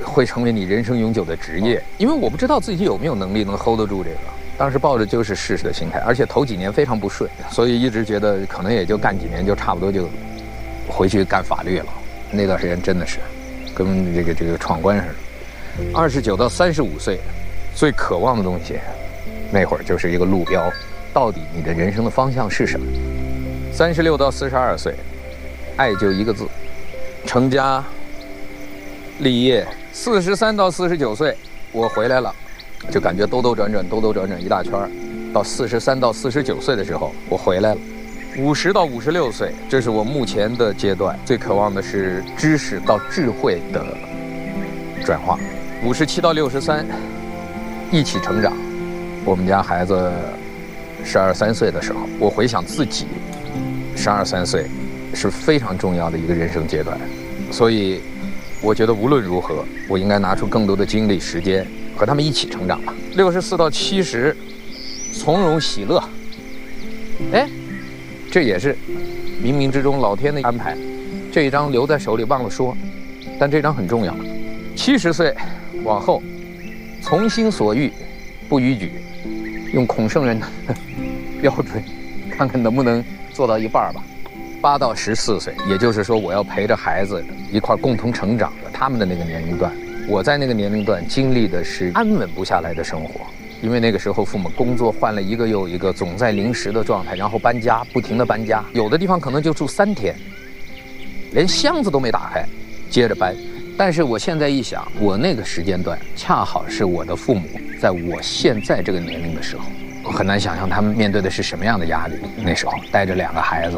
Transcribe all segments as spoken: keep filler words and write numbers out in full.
会成为你人生永久的职业。因为我不知道自己有没有能力能 hold 得住这个，当时抱着就是试试的心态，而且头几年非常不顺，所以一直觉得可能也就干几年就差不多就回去干法律了。那段时间真的是跟这个这个闯关似的。二十九到三十五岁，最渴望的东西，那会儿就是一个路标，到底你的人生的方向是什么？三十六到四十二岁，爱就一个字，成家立业。四十三到四十九岁，我回来了，就感觉兜兜转转，兜兜转转一大圈。到四十三到四十九岁的时候，我回来了。五十到五十六岁，这是我目前的阶段，最渴望的是知识到智慧的转化。五十七到六十三，一起成长。我们家孩子十二三岁的时候，我回想自己，十二三岁是非常重要的一个人生阶段，所以我觉得无论如何，我应该拿出更多的精力、时间和他们一起成长吧。六十四到七十，从容喜乐。哎，这也是冥冥之中老天的安排。这一章留在手里忘了说，但这章很重要。七十岁往后，从心所欲，不逾矩，用孔圣人的标准，看看能不能做到一半吧。八到十四岁，也就是说，我要陪着孩子一块共同成长的他们的那个年龄段。我在那个年龄段经历的是安稳不下来的生活，因为那个时候父母工作换了一个又一个，总在临时的状态，然后搬家，不停的搬家，有的地方可能就住三天，连箱子都没打开，接着搬。但是我现在一想，我那个时间段恰好是我的父母在我现在这个年龄的时候，我很难想象他们面对的是什么样的压力。那时候带着两个孩子。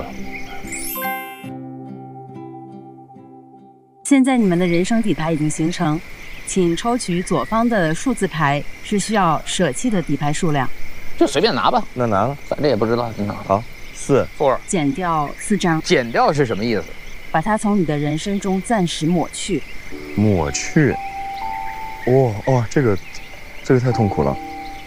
现在你们的人生底牌已经形成，请抽取左方的数字牌，是需要舍弃的底牌数量。 就随便拿吧。 那拿了， 反正也不知道。你拿好，四 four， 减掉四张。 减掉是什么意思？ 把它从你的人生中暂时抹去。 抹去。哇哦，这个，这个太痛苦了。